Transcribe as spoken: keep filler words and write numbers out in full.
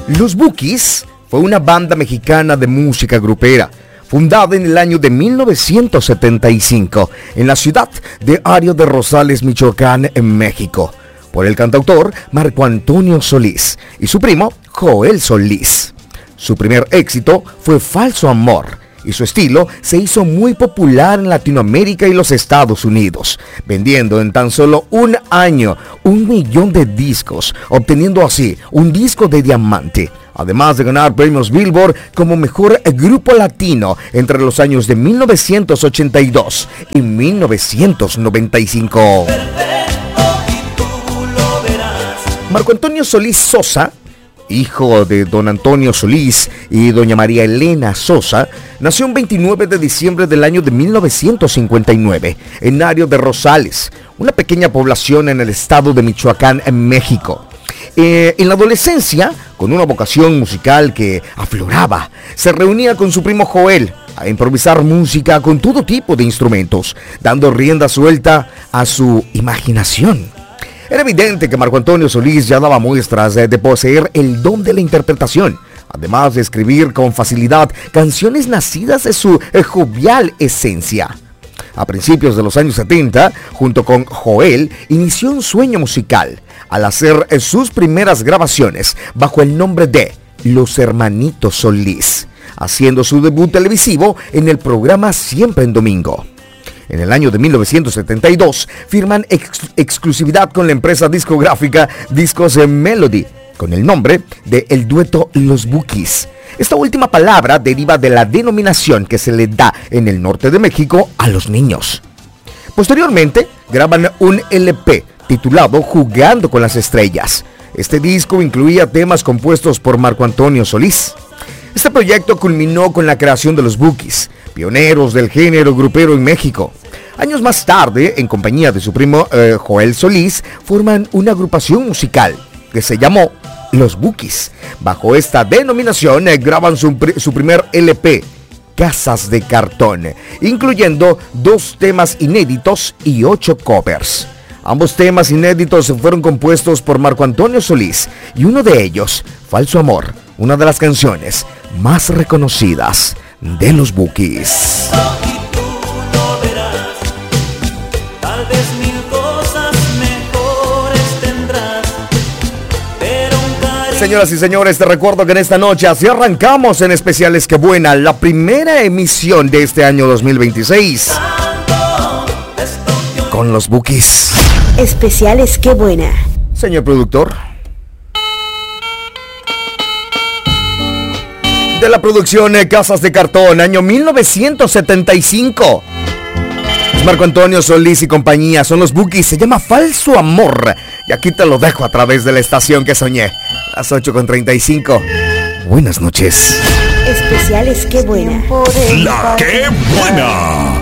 Los Bukis fue una banda mexicana de música grupera, fundada en el año de mil novecientos setenta y cinco en la ciudad de Ario de Rosales, Michoacán, en México, por el cantautor Marco Antonio Solís y su primo Joel Solís. Su primer éxito fue Falso Amor, y su estilo se hizo muy popular en Latinoamérica y los Estados Unidos, vendiendo en tan solo un año un millón de discos, obteniendo así un disco de diamante, además de ganar premios Billboard como mejor grupo latino entre los años de mil novecientos ochenta y dos y mil novecientos noventa y cinco. Marco Antonio Solís Sosa, hijo de don Antonio Solís y doña María Elena Sosa, nació el veintinueve de diciembre del año de mil novecientos cincuenta y nueve en Ario de Rosales, una pequeña población en el estado de Michoacán, en México. Eh, en la adolescencia, con una vocación musical que afloraba, se reunía con su primo Joel a improvisar música con todo tipo de instrumentos, dando rienda suelta a su imaginación. Era evidente que Marco Antonio Solís ya daba muestras de poseer el don de la interpretación, además de escribir con facilidad canciones nacidas de su jovial esencia. A principios de los años setenta, junto con Joel, inició un sueño musical al hacer sus primeras grabaciones bajo el nombre de Los Hermanitos Solís, haciendo su debut televisivo en el programa Siempre en Domingo. En el año de mil novecientos setenta y dos firman ex- exclusividad con la empresa discográfica Discos Melody, con el nombre de el dueto Los Bukis. Esta última palabra deriva de la denominación que se le da en el norte de México a los niños. Posteriormente, graban un L P titulado Jugando con las Estrellas. Este disco incluía temas compuestos por Marco Antonio Solís. Este proyecto culminó con la creación de Los Bukis, pioneros del género grupero en México. Años más tarde, en compañía de su primo eh, Joel Solís, forman una agrupación musical que se llamó Los Bukis. Bajo esta denominación eh, graban su, su primer L P, Casas de Cartón, incluyendo dos temas inéditos y ocho covers. Ambos temas inéditos fueron compuestos por Marco Antonio Solís y uno de ellos, Falso Amor, una de las canciones más reconocidas de Los Bukis. Señoras y señores, te recuerdo que en esta noche así arrancamos en Especiales Qué Buena, la primera emisión de este año dos mil veintiséis con Los Bukis. Especiales Qué Buena. Señor productor. De la producción Casas de Cartón, año mil novecientos setenta y cinco. Es Marco Antonio Solís y compañía, son Los Bukis, se llama Falso Amor. Y aquí te lo dejo a través de la estación que soñé, las ocho con treinta y cinco. Buenas noches. Especiales Qué Buena. La Qué Buena.